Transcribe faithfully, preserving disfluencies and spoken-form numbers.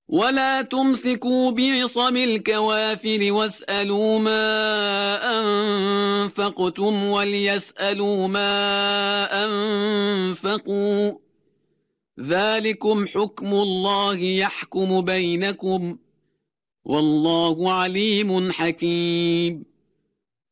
ولا تمسكوا بعصم الكوافر واسألوا ما أنفقتم وليسألوا ما أنفقوا ذلكم حكم الله يحكم بينكم والله عليم حكيم.